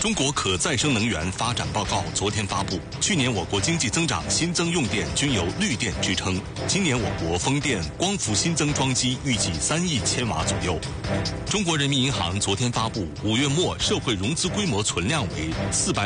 中国可再生能源发展报告昨天发布，去年我国经济增长新增用电均由绿电支撑，今年我国风电、光伏新增装机预计3亿千瓦左右。中国人民银行昨天发布，5月末社会融资规模存量为400